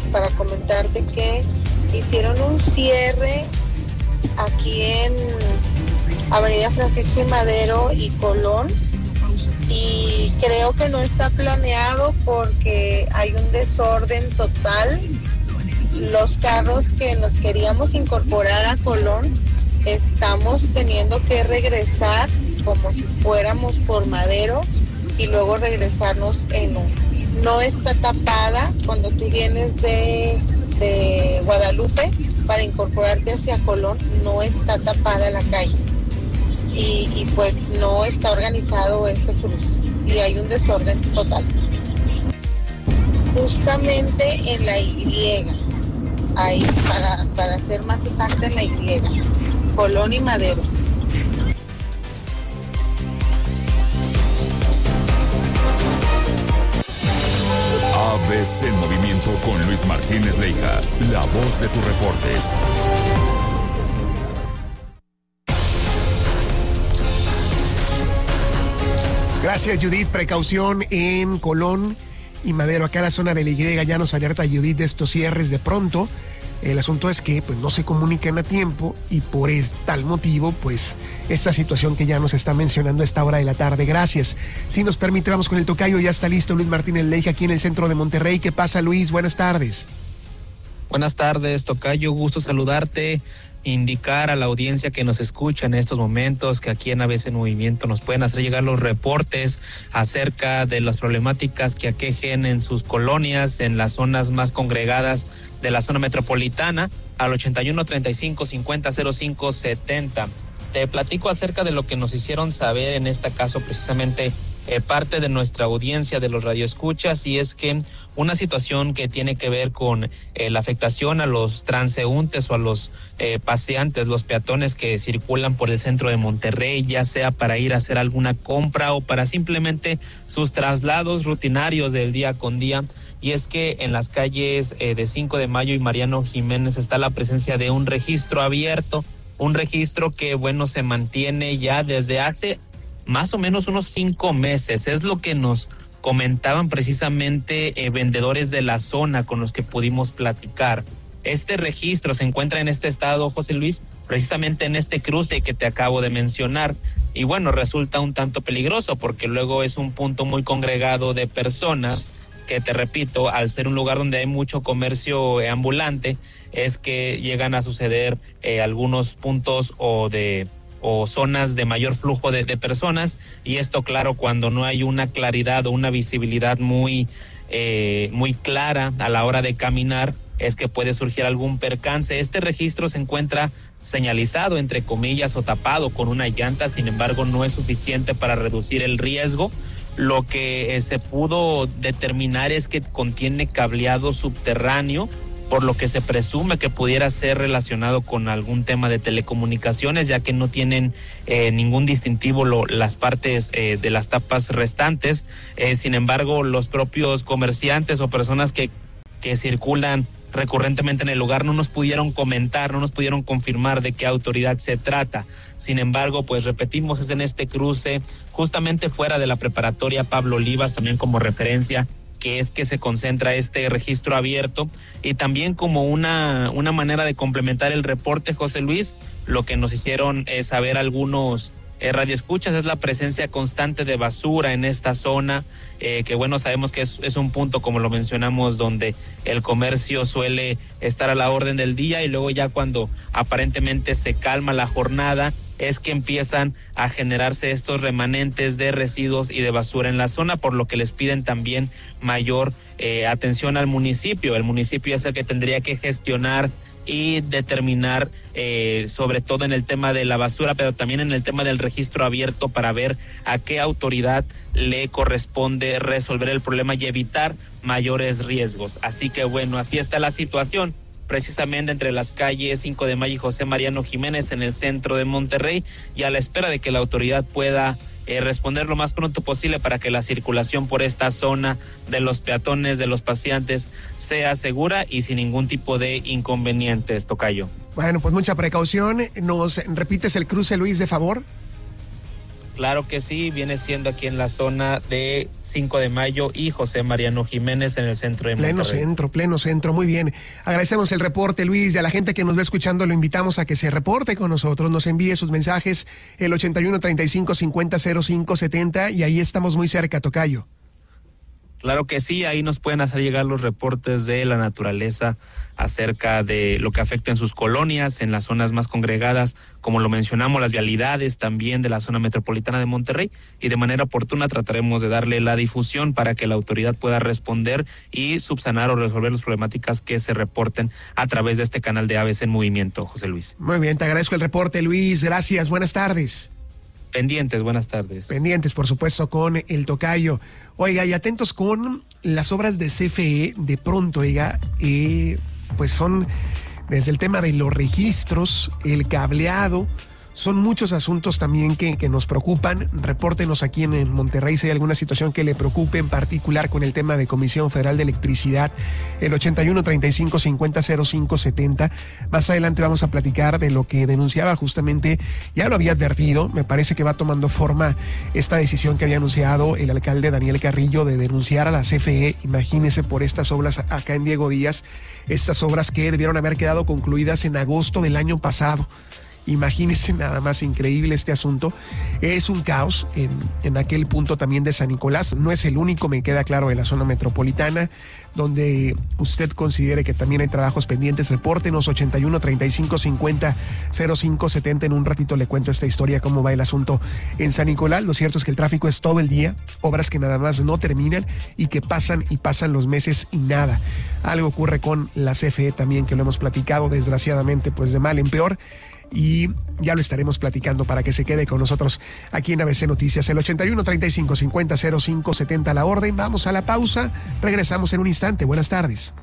para comentarte que hicieron un cierre aquí en Avenida Francisco y Madero y Colón, y creo que no está planeado porque hay un desorden total. Los carros que nos queríamos incorporar a Colón estamos teniendo que regresar como si fuéramos por Madero y luego regresarnos en un. No está tapada cuando tú vienes de Guadalupe para incorporarte hacia Colón, no está tapada la calle y pues no está organizado ese cruce y hay un desorden total. Justamente en la Y, ahí para ser más exacta, en la Y, Colón y Madero. ABC Movimiento con Luis Martínez Leija, la voz de tus reportes. Gracias, Judith. Precaución en Colón y Madero. Acá en la zona de la Y ya nos alerta Judith de estos cierres de pronto. El asunto es que pues no se comunican a tiempo y por tal motivo, pues esta situación que ya nos está mencionando a esta hora de la tarde. Gracias. Si nos permite, vamos con el tocayo. Ya está listo Luis Martínez Leija aquí en el centro de Monterrey. ¿Qué pasa, Luis? Buenas tardes. Buenas tardes, tocayo. Gusto saludarte. Indicar a la audiencia que nos escucha en estos momentos que aquí en ABC Movimiento nos pueden hacer llegar los reportes acerca de las problemáticas que aquejen en sus colonias, en las zonas más congregadas de la zona metropolitana, al 81 35 50 05 70. Te platico acerca de lo que nos hicieron saber en este caso precisamente parte de nuestra audiencia de los radioescuchas, y es que una situación que tiene que ver con la afectación a los transeúntes o a los paseantes, los peatones que circulan por el centro de Monterrey, ya sea para ir a hacer alguna compra o para simplemente sus traslados rutinarios del día con día. Y es que en las calles de 5 de Mayo y Mariano Jiménez está la presencia de un registro abierto, un registro que, bueno, se mantiene ya desde hace más o menos unos 5 meses. Es lo que nos comentaban precisamente vendedores de la zona con los que pudimos platicar. Este registro se encuentra en este estado, José Luis, precisamente en este cruce que te acabo de mencionar. Y bueno, resulta un tanto peligroso porque luego es un punto muy congregado de personas que, te repito, al ser un lugar donde hay mucho comercio ambulante, es que llegan a suceder algunos puntos o zonas de mayor flujo de personas, y esto, claro, cuando no hay una claridad o una visibilidad muy clara a la hora de caminar, es que puede surgir algún percance. Este registro se encuentra señalizado, entre comillas, o tapado con una llanta, sin embargo no es suficiente para reducir el riesgo. Lo que se pudo determinar es que contiene cableado subterráneo, por lo que se presume que pudiera ser relacionado con algún tema de telecomunicaciones, ya que no tienen ningún distintivo las partes de las tapas restantes. Sin embargo, los propios comerciantes o personas que circulan recurrentemente en el lugar no nos pudieron comentar, no nos pudieron confirmar de qué autoridad se trata. Sin embargo, pues repetimos, es en este cruce, justamente fuera de la preparatoria Pablo Olivas, también como referencia, que es que se concentra este registro abierto. Y también como una manera de complementar el reporte, José Luis, lo que nos hicieron saber algunos radioescuchas es la presencia constante de basura en esta zona, que bueno, sabemos que es un punto, como lo mencionamos, donde el comercio suele estar a la orden del día, y luego ya cuando aparentemente se calma la jornada es que empiezan a generarse estos remanentes de residuos y de basura en la zona, por lo que les piden también mayor atención al municipio. El municipio es el que tendría que gestionar y determinar sobre todo en el tema de la basura, pero también en el tema del registro abierto, para ver a qué autoridad le corresponde resolver el problema y evitar mayores riesgos. Así que bueno, así está la situación precisamente entre las calles 5 de Mayo y José Mariano Jiménez en el centro de Monterrey, y a la espera de que la autoridad pueda responder lo más pronto posible para que la circulación por esta zona de los peatones, de los paseantes, sea segura y sin ningún tipo de inconvenientes, tocayo. Bueno, pues mucha precaución. ¿Nos repites el cruce, Luis, de favor? Claro que sí, viene siendo aquí en la zona de 5 de Mayo y José Mariano Jiménez en el centro de Monterrey. Pleno centro, muy bien. Agradecemos el reporte, Luis, y a la gente que nos va escuchando lo invitamos a que se reporte con nosotros, nos envíe sus mensajes, el 81 35 50 05 70, y ahí estamos muy cerca, tocayo. Claro que sí, ahí nos pueden hacer llegar los reportes de la naturaleza acerca de lo que afecta en sus colonias, en las zonas más congregadas, como lo mencionamos, las vialidades también de la zona metropolitana de Monterrey, y de manera oportuna trataremos de darle la difusión para que la autoridad pueda responder y subsanar o resolver las problemáticas que se reporten a través de este canal de Aves en Movimiento, José Luis. Muy bien, te agradezco el reporte, Luis, gracias, buenas tardes. Pendientes, buenas tardes. Pendientes, por supuesto, con el tocayo. Oiga, y atentos con las obras de CFE, de pronto, oiga, pues son desde el tema de los registros, el cableado, son muchos asuntos también que nos preocupan. Repórtenos aquí en Monterrey si hay alguna situación que le preocupe, en particular con el tema de Comisión Federal de Electricidad, el 81 35 50 05 70. Más adelante vamos a platicar de lo que denunciaba justamente, ya lo había advertido, me parece que va tomando forma esta decisión que había anunciado el alcalde Daniel Carrillo de denunciar a la CFE, imagínese, por estas obras acá en Diego Díaz, estas obras que debieron haber quedado concluidas en agosto del año pasado. Imagínense nada más, increíble este asunto. Es un caos en aquel punto también de San Nicolás. No es el único, me queda claro, en la zona metropolitana, donde usted considere que también hay trabajos pendientes. Repórtenos 81 35 50 05 70. En un ratito le cuento esta historia, cómo va el asunto en San Nicolás. Lo cierto es que el tráfico es todo el día, obras que nada más no terminan y que pasan y pasan los meses y nada. Algo ocurre con la CFE también, que lo hemos platicado, desgraciadamente, pues de mal en peor. Y ya lo estaremos platicando para que se quede con nosotros aquí en ABC Noticias. El 81 35 50 05 70 la orden. Vamos a la pausa. Regresamos en un instante. Buenas tardes.